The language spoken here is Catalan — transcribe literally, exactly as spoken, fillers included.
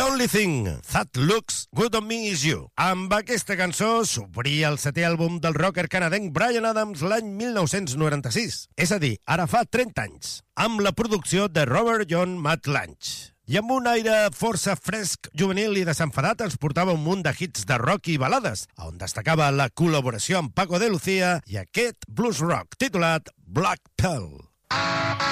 only thing that looks good on me is you. Amb aquesta cançó s'obria el setè àlbum del rocker canadenc Bryan Adams l'any mil nou-cents noranta-sis. És a dir, ara fa trenta anys, amb la producció de Robert John Matt Lange. I amb un aire força fresc, juvenil i desenfadat ens portava un munt de hits de rock i balades, on destacava la col·laboració amb Paco de Lucía i aquest blues rock titulat Black Pearl.